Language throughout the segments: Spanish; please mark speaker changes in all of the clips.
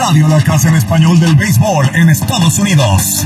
Speaker 1: Radio, la casa en español del béisbol en Estados Unidos.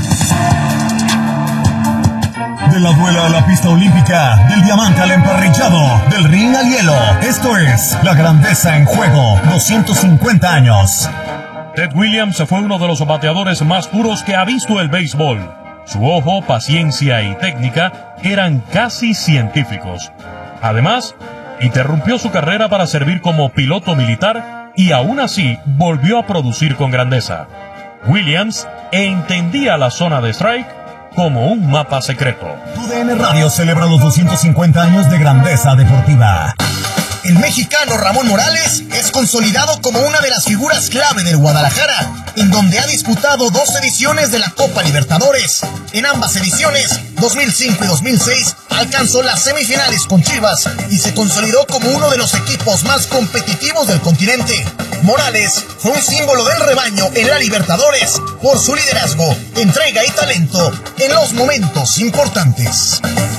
Speaker 1: De la duela a la pista olímpica, del diamante al emparrillado, del ring al hielo. Esto es La Grandeza en Juego, 250 años.
Speaker 2: Ted Williams fue uno de los bateadores más puros que ha visto el béisbol. Su ojo, paciencia y técnica eran casi científicos. Además, interrumpió su carrera para servir como piloto militar y aún así volvió a producir con grandeza. Williams entendía la zona de strike como un mapa secreto.
Speaker 1: TUDN Radio celebra los 250 años de grandeza deportiva.
Speaker 3: El mexicano Ramón Morales es consolidado como una de las figuras clave del Guadalajara, en donde ha disputado 2 ediciones de la Copa Libertadores. En ambas ediciones, 2005 y 2006, alcanzó las semifinales con Chivas y se consolidó como uno de los equipos más competitivos del continente. Morales fue un símbolo del rebaño en la Libertadores por su liderazgo, entrega y talento en los momentos importantes.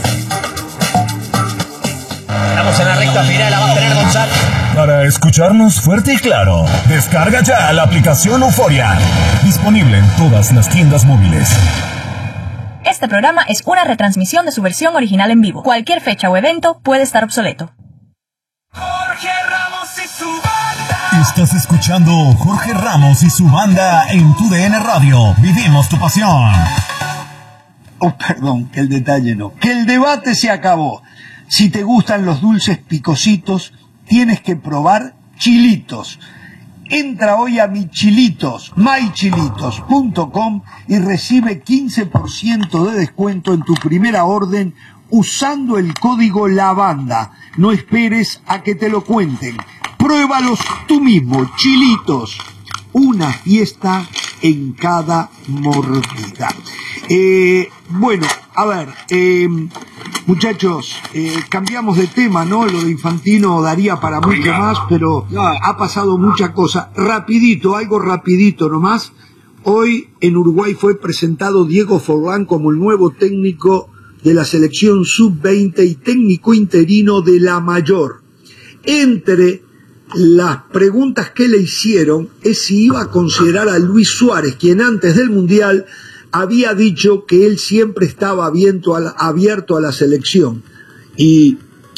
Speaker 4: Estamos en la recta final, la va a tener González.
Speaker 1: Para escucharnos fuerte y claro, descarga ya la aplicación Euforia. Disponible en todas las tiendas móviles.
Speaker 5: Este programa es una retransmisión de su versión original en vivo. Cualquier fecha o evento puede estar obsoleto.
Speaker 6: Jorge Ramos y su banda.
Speaker 1: Estás escuchando Jorge Ramos y su banda en TUDN Radio. Vivimos tu pasión.
Speaker 7: Oh, perdón, que el detalle no. Que el debate se acabó. Si te gustan los dulces picositos, tienes que probar Chilitos. Entra hoy a mychilitos.com y recibe 15% de descuento en tu primera orden usando el código LABANDA. No esperes a que te lo cuenten. Pruébalos tú mismo. Chilitos. Una fiesta en cada mordida. Bueno, a ver, muchachos, cambiamos de tema, ¿no? Lo de Infantino daría para mucho más, pero ha pasado mucha cosa. Rapidito, algo rapidito nomás. Hoy en Uruguay fue presentado Diego Forlán como el nuevo técnico de la selección sub-20 y técnico interino de la mayor. Entre las preguntas que le hicieron es si iba a considerar a Luis Suárez, quien antes del Mundial había dicho que él siempre estaba abierto a la selección. Y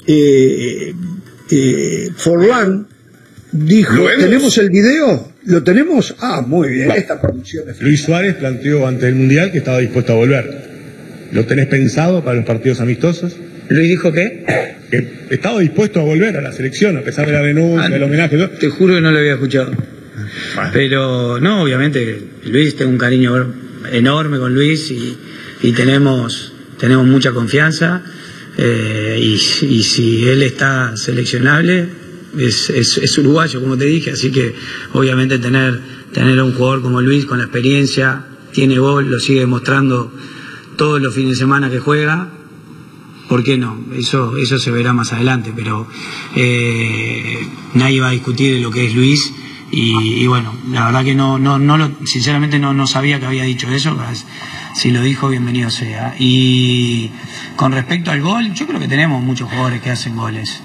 Speaker 7: Forlán dijo, ¿tenemos el video? ¿Lo tenemos? Ah, muy bien, esta producción es...
Speaker 8: Luis Suárez planteó ante el Mundial que estaba dispuesto a volver. ¿Lo tenés pensado para los partidos amistosos?
Speaker 4: ¿Luis dijo qué?
Speaker 8: Que estaba dispuesto a volver a la selección, a pesar de la renuncia, del homenaje. ¿No?
Speaker 4: Te juro que no lo había escuchado. Pero, no, obviamente, Luis, tengo un cariño enorme con Luis y tenemos mucha confianza. Y si él está seleccionable, es uruguayo, como te dije, así que obviamente tener a un jugador como Luis, con la experiencia, tiene gol, lo sigue demostrando todos los fines de semana que juega. ¿Por qué no? Eso se verá más adelante, pero nadie va a discutir lo que es Luis y bueno, la verdad que sinceramente no sabía que había dicho eso. Si lo dijo, bienvenido sea. Y con respecto al gol, yo creo que tenemos muchos jugadores que hacen goles.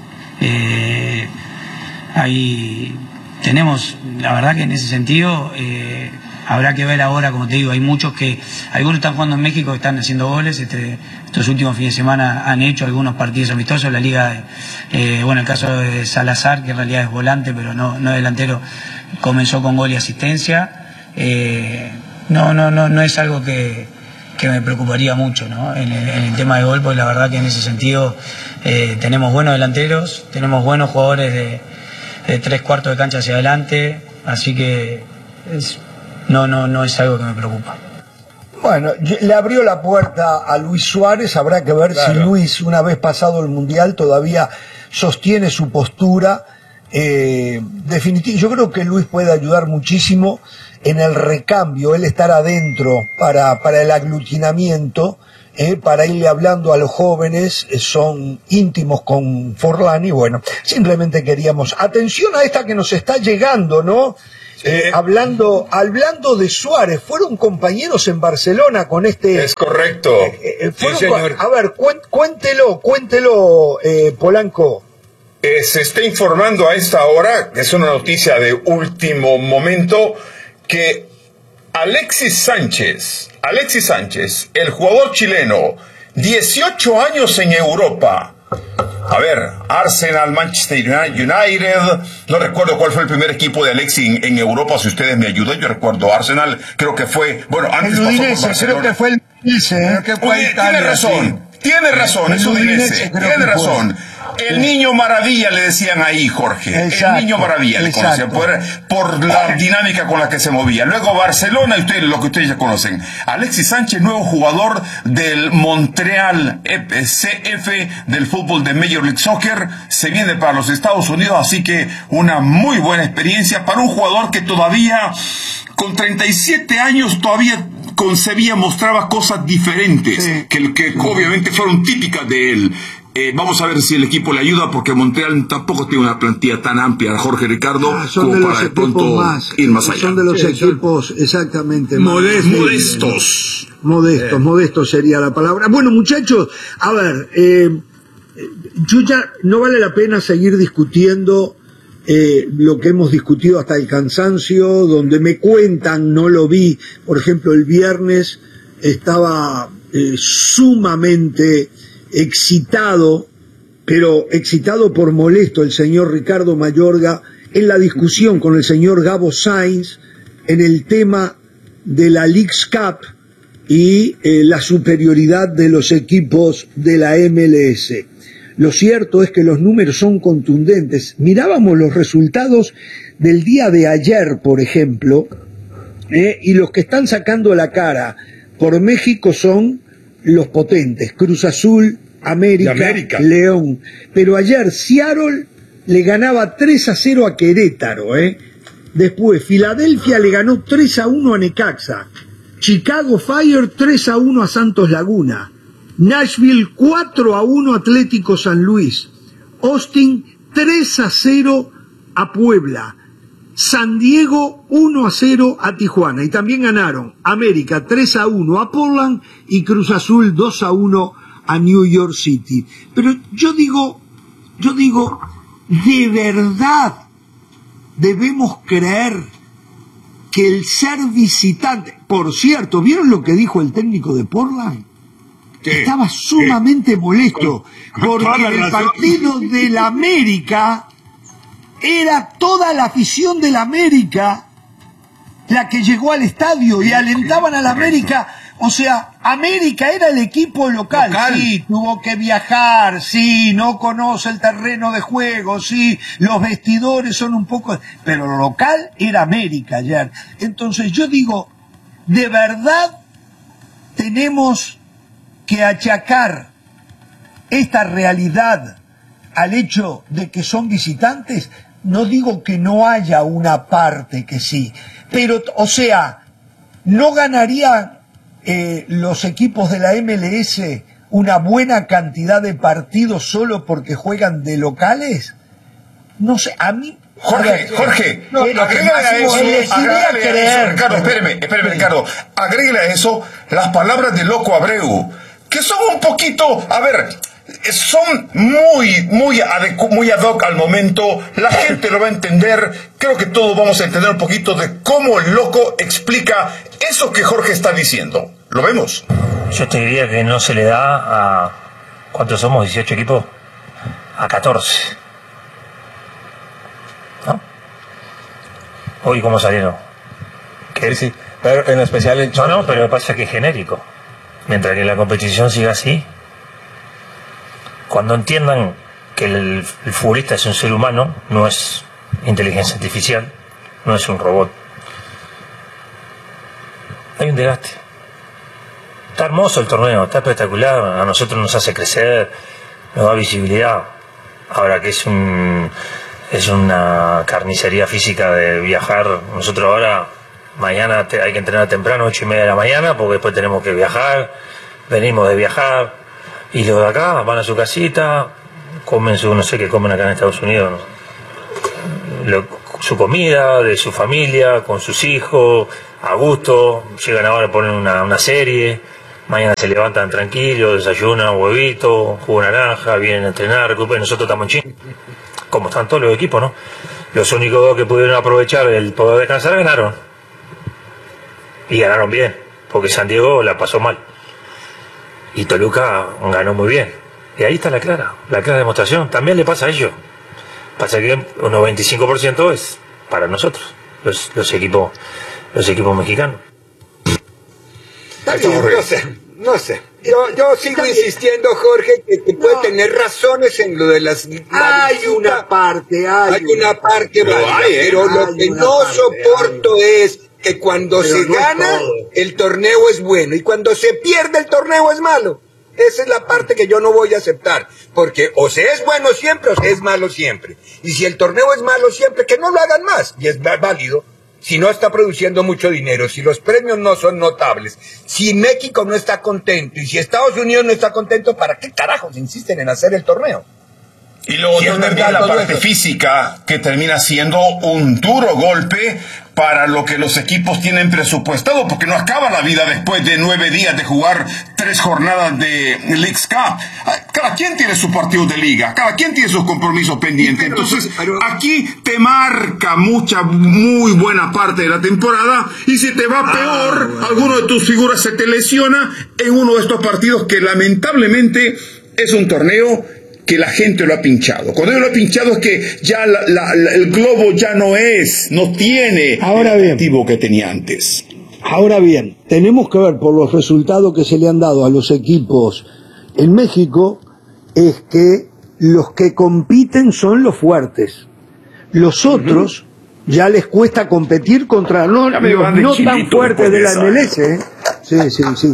Speaker 4: Ahí tenemos, la verdad que en ese sentido habrá que ver ahora, como te digo, hay muchos algunos están jugando en México, que están haciendo goles. Estos últimos fines de semana han hecho algunos partidos amistosos. La liga, el caso de Salazar, que en realidad es volante, pero no delantero, comenzó con gol y asistencia. No es algo que me preocuparía mucho, ¿no? En el tema de gol, porque la verdad que en ese sentido tenemos buenos delanteros, tenemos buenos jugadores de 3/4 de cancha hacia adelante, así que no es algo que me preocupa.
Speaker 7: Bueno, le abrió la puerta a Luis Suárez, habrá que ver si Luis, una vez pasado el Mundial, todavía sostiene su postura. Definitivo, yo creo que Luis puede ayudar muchísimo en el recambio, él estar adentro para el aglutinamiento, para irle hablando a los jóvenes, son íntimos con Forlán y bueno, simplemente queríamos, atención a esta que nos está llegando, ¿no? Hablando de Suárez, fueron compañeros en Barcelona con este...
Speaker 9: Es correcto.
Speaker 7: Sí, señor. A ver, cuéntelo, Polanco.
Speaker 9: Se está informando a esta hora, que es una noticia de último momento, que Alexis Sánchez, el jugador chileno, 18 años en Europa. A ver, Arsenal, Manchester United, no recuerdo cuál fue el primer equipo de Alexis en Europa, si ustedes me ayudan. Yo recuerdo Arsenal, creo que fue, bueno, antes
Speaker 7: el Udinese,
Speaker 9: pasó por Barcelona.
Speaker 7: creo que fue el Udinese, que fue Italia,
Speaker 9: tiene razón,
Speaker 7: sí.
Speaker 9: Tiene razón, es Udinese, tiene razón. El niño maravilla le decían ahí, Jorge.
Speaker 7: Exacto,
Speaker 9: el niño maravilla le conocían por la dinámica con la que se movía. Luego Barcelona, y ustedes, lo que ustedes ya conocen. Alexis Sánchez, nuevo jugador del Montreal CF del fútbol de Major League Soccer, se viene para los Estados Unidos, así que una muy buena experiencia para un jugador que todavía, con 37 años, todavía concebía, mostraba cosas diferentes, sí, que obviamente fueron típicas de él. Vamos a ver si el equipo le ayuda, porque Montreal tampoco tiene una plantilla tan amplia, Jorge Ricardo,
Speaker 7: son de los equipos más,
Speaker 9: ir más allá.
Speaker 7: Son de los equipos exactamente
Speaker 9: modestos.
Speaker 7: Modestos sería la palabra. Bueno, muchachos, a ver, yo ya no vale la pena seguir discutiendo lo que hemos discutido hasta el cansancio, donde me cuentan, no lo vi, por ejemplo, el viernes estaba sumamente excitado, pero excitado por molesto el señor Ricardo Mayorga en la discusión con el señor Gabo Sainz en el tema de la Leagues Cup y la superioridad de los equipos de la MLS. Lo cierto es que los números son contundentes. Mirábamos los resultados del día de ayer, por ejemplo, y los que están sacando la cara por México son los potentes, Cruz Azul, América, León. Pero ayer Seattle le ganaba 3-0 a Querétaro, Después Filadelfia le ganó 3-1 a Necaxa, Chicago Fire 3-1 a Santos Laguna, Nashville 4-1 Atlético San Luis, Austin 3-0 a Puebla, San Diego 1-0 a Tijuana, y también ganaron América 3-1 a Portland y Cruz Azul 2-1 a New York City. Pero yo digo, ¿de verdad debemos creer que el ser visitante? Por cierto, ¿vieron lo que dijo el técnico de Portland? Estaba sumamente molesto, porque el partido del América era toda la afición del América la que llegó al estadio y alentaban al América. O sea, América era el equipo local. Sí, tuvo que viajar, sí, no conoce el terreno de juego, sí, los vestidores son un poco... Pero lo local era América ayer. Entonces yo digo, ¿de verdad tenemos que achacar esta realidad al hecho de que son visitantes? No digo que no haya una parte que sí, pero, o sea, ¿no ganarían los equipos de la MLS una buena cantidad de partidos solo porque juegan de locales? No sé, a mí...
Speaker 9: Jorge, agrégale a eso, Ricardo, espéreme, Ricardo, agrégale a eso las palabras de Loco Abreu, que son un poquito, a ver, son muy ad hoc al momento, la gente lo va a entender, creo que todos vamos a entender un poquito de cómo el Loco explica eso que Jorge está diciendo. ¿Lo vemos?
Speaker 10: Yo te diría que no se le da a... ¿Cuántos somos? ¿18 equipos? A 14. ¿No? Hoy, ¿cómo salieron? ¿Qué?
Speaker 11: Sí, pero en especial...
Speaker 10: No, pero pasa que es genérico. Mientras que la competición siga así, cuando entiendan que el futbolista es un ser humano, no es inteligencia artificial, no es un robot, hay un desgaste. Está hermoso el torneo, está espectacular, a nosotros nos hace crecer, nos da visibilidad. Ahora que es una carnicería física de viajar, nosotros ahora mañana hay que entrenar temprano, 8:30 de la mañana, porque después tenemos que viajar, venimos de viajar, y los de acá van a su casita, comen su, no sé qué comen acá en Estados Unidos, su comida, de su familia, con sus hijos, a gusto, llegan ahora a poner una serie, mañana se levantan tranquilos, desayunan huevito, jugo de naranja, vienen a entrenar, recuperen, nosotros estamos en Chile, como están todos los equipos, ¿no? Los únicos dos que pudieron aprovechar el poder descansar ganaron. Y ganaron bien, porque San Diego la pasó mal. Y Toluca ganó muy bien. Y ahí está la clara demostración. También le pasa a ellos. Pasa que un 95% es para nosotros, los equipos mexicanos.
Speaker 11: No sé. Yo sigo insistiendo, Jorge, que puede tener razones en lo de las...
Speaker 7: Hay una parte,
Speaker 11: pero lo que no soporto es que cuando se gana, el torneo es bueno, y cuando se pierde, el torneo es malo. Esa es la parte que yo no voy a aceptar, porque o se es bueno siempre o se es malo siempre. Y si el torneo es malo siempre, que no lo hagan más, y es válido. Si no está produciendo mucho dinero, si los premios no son notables, si México no está contento y si Estados Unidos no está contento, ¿para qué carajos insisten en hacer el torneo?
Speaker 9: Y luego termina la parte física, que termina siendo un duro golpe para lo que los equipos tienen presupuestado, porque no acaba la vida después de 9 días de jugar 3 jornadas de Leagues Cup. Cada quien tiene su partido de liga, cada quien tiene sus compromisos pendientes. Entonces, aquí te marca muy buena parte de la temporada, y si te va peor, alguno de tus figuras se te lesiona en uno de estos partidos que lamentablemente es un torneo que la gente lo ha pinchado. Cuando yo lo he pinchado es que ya el globo ya no tiene el atractivo que tenía antes.
Speaker 7: Ahora bien, tenemos que ver por los resultados que se le han dado a los equipos en México, es que los que compiten son los fuertes. Los otros ya les cuesta competir contra los no tan fuertes de la MLS. Sí.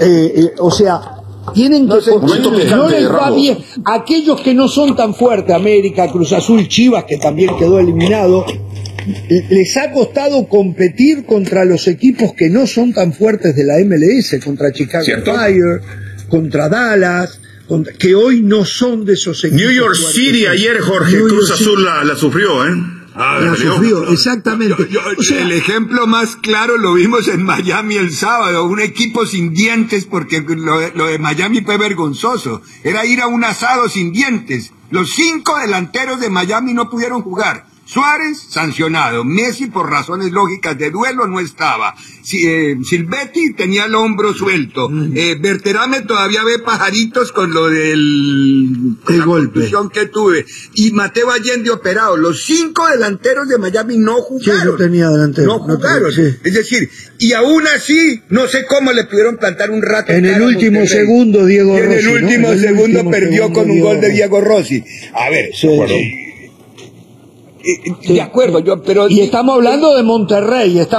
Speaker 7: O sea, tienen que no les va bien. Aquellos que no son tan fuertes, América, Cruz Azul, Chivas, que también quedó eliminado, les ha costado competir contra los equipos que no son tan fuertes de la MLS, contra Chicago Fire, contra Dallas, que hoy no son de esos equipos.
Speaker 9: New York City ayer, Jorge, Cruz Azul la sufrió,
Speaker 7: la sufrió, exactamente.
Speaker 11: O sea, el ejemplo más claro lo vimos en Miami el sábado, un equipo sin dientes, porque lo de Miami fue vergonzoso. Era ir a un asado sin dientes. Los 5 delanteros de Miami no pudieron jugar. Suárez, sancionado. Messi, por razones lógicas de duelo, no estaba. Silvetti tenía el hombro suelto. Berterame todavía ve pajaritos con lo del golpe que tuve. Y Mateo Allende operado. Los 5 delanteros de Miami no jugaron.
Speaker 7: Sí, no tenía delantero.
Speaker 11: No jugaron. Es decir, y aún así, no sé cómo le pudieron plantar un rato.
Speaker 7: En el último segundo, Diego Rossi.
Speaker 11: En el último segundo perdió con un gol de Diego Rossi. A ver, de acuerdo, pero...
Speaker 7: Y estamos hablando de Monterrey, es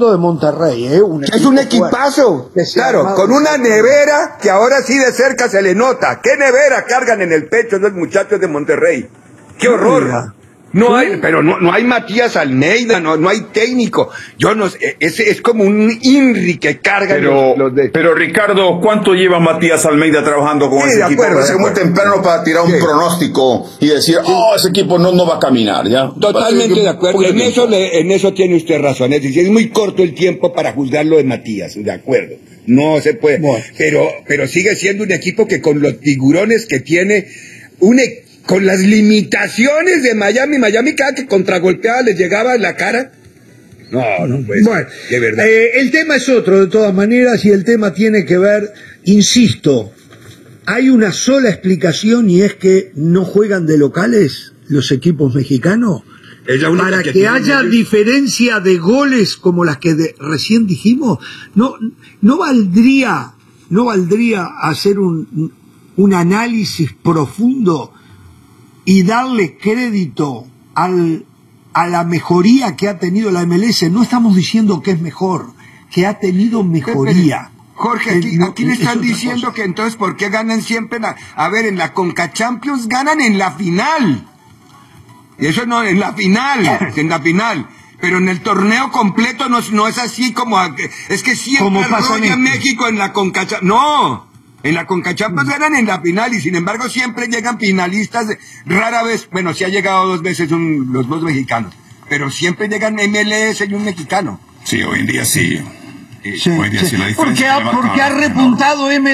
Speaker 7: un
Speaker 11: equipazo, claro, con una nevera que ahora sí de cerca se le nota. ¿Qué nevera cargan en el pecho los muchachos de Monterrey? ¡Qué horror! No hay Matías Almeida, no hay técnico. Yo no sé, es como un INRI que carga
Speaker 9: Pero Ricardo, ¿cuánto lleva Matías Almeida trabajando con ese equipo? Es muy temprano para tirar un pronóstico y decir, ese equipo no va a caminar, ¿ya?
Speaker 11: Totalmente de acuerdo. En eso tiene usted razón. Es decir, es muy corto el tiempo para juzgar lo de Matías, de acuerdo. No se puede. Bueno. Pero sigue siendo un equipo que con los tiburones que tiene, con las limitaciones de Miami cada que contragolpeaba les llegaba en la cara. No puede ser.
Speaker 7: Bueno,
Speaker 11: de verdad.
Speaker 7: El tema es otro de todas maneras, y el tema tiene que ver, insisto, hay una sola explicación, y es que no juegan de locales los equipos mexicanos. Para que haya diferencia de goles como las que recién dijimos, no valdría hacer un análisis profundo y darle crédito a la mejoría que ha tenido la MLS. No estamos diciendo que es mejor, que ha tenido mejoría.
Speaker 11: Jorge, aquí le están diciendo que entonces ¿por qué ganan siempre? En la Conca Champions ganan en la final. Y eso no, en la final. Pero en el torneo completo no es así como... Es que siempre rolla México en la Conca Champions. No. En la Conca Champions ganan en la final, y sin embargo siempre llegan finalistas, rara vez, sí ha llegado 2 veces los 2 mexicanos, pero siempre llegan MLS y un mexicano.
Speaker 9: Sí, hoy en día sí.
Speaker 7: Hoy en día sí la diferencia. ¿Por qué ha repuntado MLS?